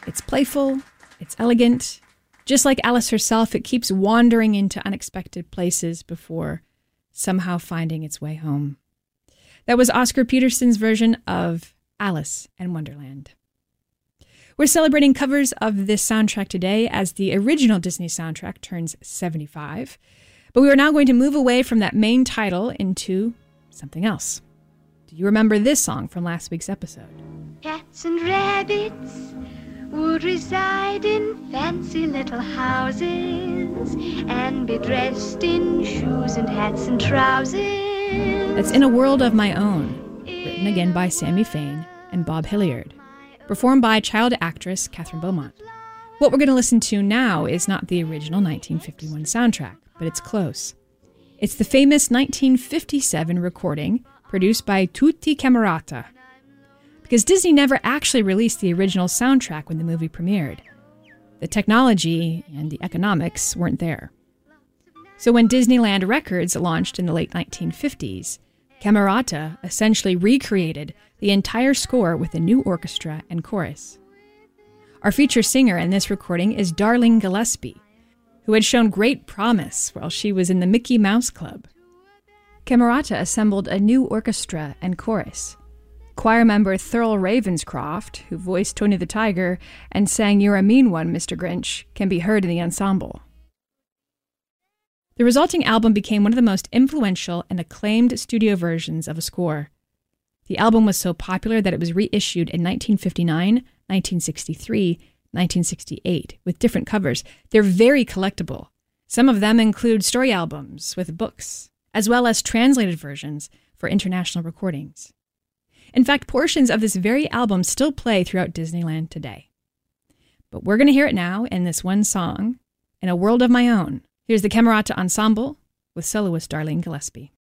It's playful, it's elegant. Just like Alice herself, it keeps wandering into unexpected places before somehow finding its way home. That was Oscar Peterson's version of Alice in Wonderland. We're celebrating covers of this soundtrack today as the original Disney soundtrack turns 75. But we are now going to move away from that main title into something else. Do you remember this song from last week's episode? Cats and rabbits would reside in fancy little houses and be dressed in shoes and hats and trousers. That's In a World of My Own, written again by Sammy Fain and Bob Hilliard, performed by child actress Catherine Beaumont. What we're going to listen to now is not the original 1951 soundtrack, but it's close. It's the famous 1957 recording produced by Tutti Camerata. Because Disney never actually released the original soundtrack when the movie premiered. The technology and the economics weren't there. So when Disneyland Records launched in the late 1950s, Camerata essentially recreated the entire score with a new orchestra and chorus. Our feature singer in this recording is Darlene Gillespie, who had shown great promise while she was in the Mickey Mouse Club. Camerata assembled a new orchestra and chorus. Choir member Thurl Ravenscroft, who voiced Tony the Tiger and sang You're a Mean One, Mr. Grinch, can be heard in the ensemble. The resulting album became one of the most influential and acclaimed studio versions of a score. The album was so popular that it was reissued in 1959, 1963, 1968, with different covers. They're very collectible. Some of them include story albums with books, as well as translated versions for international recordings. In fact, portions of this very album still play throughout Disneyland today. But we're going to hear it now in this one song, In a World of My Own. Here's the Camerata Ensemble with soloist Darlene Gillespie.